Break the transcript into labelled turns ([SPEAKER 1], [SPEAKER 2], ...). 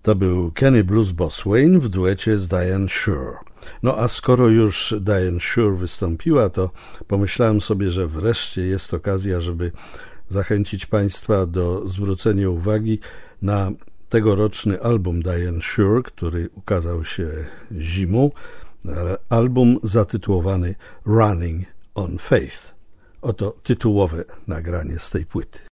[SPEAKER 1] To był Kenny Blues Boss Wayne w duecie z Diane Shure. No a skoro już Diane Shure wystąpiła, to pomyślałem sobie, że wreszcie jest okazja, żeby zachęcić Państwa do zwrócenia uwagi na tegoroczny album Diane Shure, który ukazał się zimą. Album zatytułowany Running on Faith. Oto tytułowe nagranie z tej płyty.